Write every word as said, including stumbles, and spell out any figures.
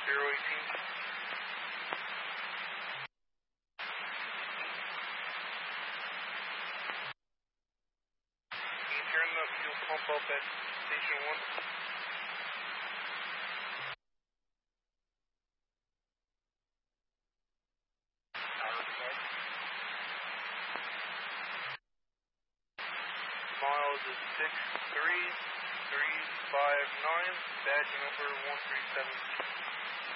zero eighteen. Can you turn the fuel pump up at station one? Miles is six three three five nine, badge number one three seven.